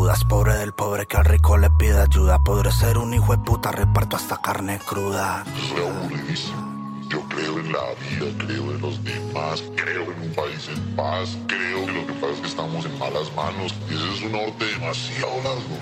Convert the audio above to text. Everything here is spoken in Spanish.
Judas, pobre del pobre que al rico le pide ayuda. Podré ser un hijo de puta, reparto hasta carne cruda. Es re aburridísimo. Yo creo en la vida, creo en los demás, creo en un país en paz, creo que lo que pasa es que estamos en malas manos y ese es un norte demasiado largo.